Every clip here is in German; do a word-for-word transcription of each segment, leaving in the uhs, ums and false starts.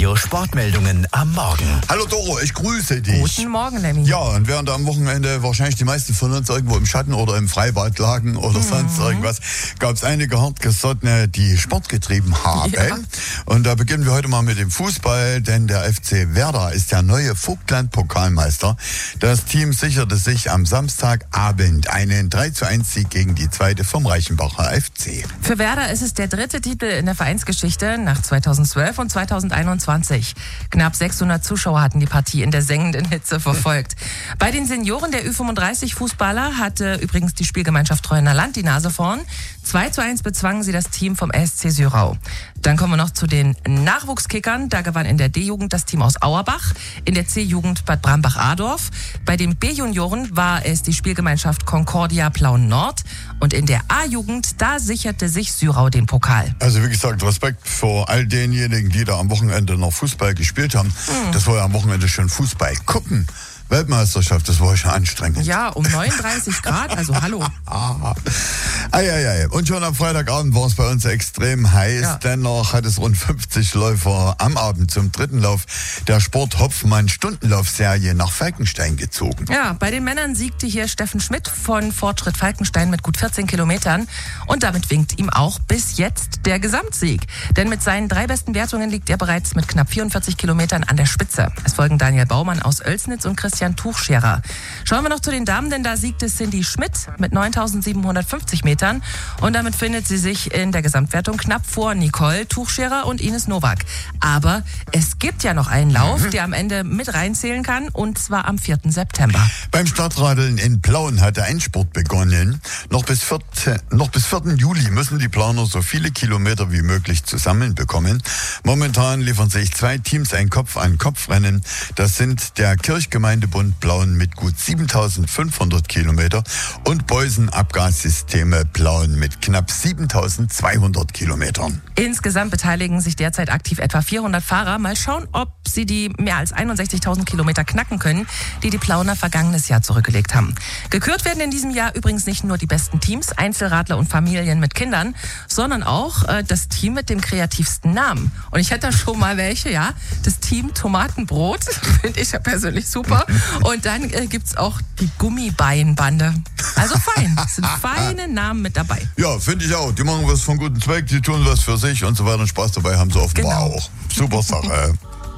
Radio Sportmeldungen am Morgen. Hallo Doro, ich grüße dich. Guten Morgen, Lemmy. Ja, und während am Wochenende wahrscheinlich die meisten von uns irgendwo im Schatten oder im Freibad lagen oder mhm. sonst irgendwas, gab es einige Hartgesottene, die Sport getrieben haben. Ja. Und da beginnen wir heute mal mit dem Fußball, denn der F C Werder ist der neue Vogtland-Pokalmeister. Das Team sicherte sich am Samstagabend einen drei zu eins Sieg gegen die zweite vom Reichenbacher F C. Für Werder ist es der dritte Titel in der Vereinsgeschichte nach zweitausendzwölf und zweitausendeinundzwanzig. Knapp sechshundert Zuschauer hatten die Partie in der sengenden Hitze verfolgt. Bei den Senioren der Ü fünfunddreißig Fußballer hatte übrigens die Spielgemeinschaft Treuener Land die Nase vorn. zwei zu eins bezwangen sie das Team vom S C Syrau. Dann kommen wir noch zu den Nachwuchskickern. Da gewann in der D-Jugend das Team aus Auerbach, in der C-Jugend Bad Brambach-Adorf. Bei den B-Junioren war es die Spielgemeinschaft Concordia Plauen-Nord. Und in der A-Jugend, da sicherte sich Syrau den Pokal. Also wie gesagt, Respekt vor all denjenigen, die da am Wochenende noch Fußball gespielt haben. Hm. Das war ja am Wochenende schon Fußball gucken. Weltmeisterschaft, das war schon anstrengend. Ja, um neununddreißig Grad, also hallo. ah, ei, ei, ei. Und schon am Freitagabend war es bei uns extrem heiß. Ja. Dennoch hat es rund fünfzig Läufer am Abend zum dritten Lauf der Sport-Hopfmann-Stundenlaufserie nach Falkenstein gezogen. Ja, bei den Männern siegte hier Steffen Schmidt von Fortschritt Falkenstein mit gut vierzehn Kilometern. Und damit winkt ihm auch bis jetzt der Gesamtsieg. Denn mit seinen drei besten Wertungen liegt er bereits mit knapp vierundvierzig Kilometern an der Spitze. Es folgen Daniel Baumann aus Oelsnitz und Christian Christian Tuchscherer. Schauen wir noch zu den Damen, denn da siegte Cindy Schmidt mit neuntausendsiebenhundertfünfzig Metern und damit findet sie sich in der Gesamtwertung knapp vor Nicole Tuchscherer und Ines Nowak. Aber es gibt ja noch einen Lauf, der am Ende mit reinzählen kann, und zwar am vierten September. Beim Stadtradeln in Plauen hat der Endspurt begonnen. Noch bis, vierten, noch bis vierten Juli müssen die Planer so viele Kilometer wie möglich zusammenbekommen. Momentan liefern sich zwei Teams ein Kopf-an-Kopf-Rennen. Das sind der Kirchgemeinde Bund Plauen mit gut siebentausendfünfhundert Kilometer und Beusen Abgassysteme Plauen mit knapp siebentausendzweihundert Kilometern. Insgesamt beteiligen sich derzeit aktiv etwa vierhundert Fahrer. Mal schauen, ob sie die mehr als einundsechzigtausend Kilometer knacken können, die die Plauner vergangenes Jahr zurückgelegt haben. Gekürt werden in diesem Jahr übrigens nicht nur die besten Teams, Einzelradler und Familien mit Kindern, sondern auch äh, das Team mit dem kreativsten Namen. Und ich hätte da schon mal welche, ja. Das Team Tomatenbrot, finde ich ja persönlich super. Und dann äh, gibt's auch die Gummibeinbande. Also fein. Es sind feine Namen mit dabei. Ja, finde ich auch. Die machen was von gutem Zweck, die tun was für sich und so weiter. Und Spaß dabei haben sie offenbar genau. auch. Super Sache.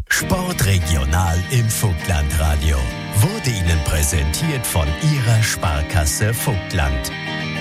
Sportregional im Vogtlandradio wurde Ihnen präsentiert von Ihrer Sparkasse Vogtland.